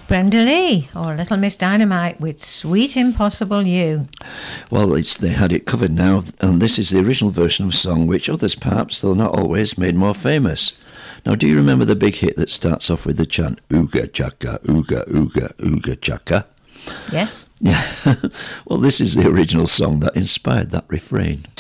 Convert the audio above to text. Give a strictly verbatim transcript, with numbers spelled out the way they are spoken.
Brenda Lee, or Little Miss Dynamite with Sweet Impossible You. Well, it's, they had it covered now, and this is the original version of a song which others perhaps, though not always, made more famous. Now, do you remember the big hit that starts off with the chant, Ooga Chaka, Ooga, Ooga, Ooga Chaka? Yes. Yeah. Well, this is the original song that inspired that refrain.